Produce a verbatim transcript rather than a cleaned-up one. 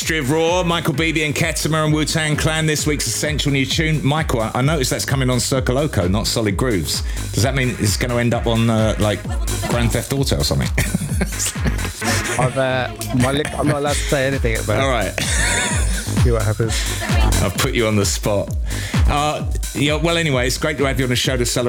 History of Raw, Michael Beebe and Ketama and Wu-Tang Clan, this week's essential new tune. Michael, I, I noticed that's coming on Circle Loco, not Solid Grooves. Does that mean it's going to end up on, uh, like, Grand Theft Auto or something? I've, uh, my lip, I'm not allowed to say anything about it. All right. See what happens. I've put you on the spot. Uh, yeah, well, anyway, it's great to have you on the show to celebrate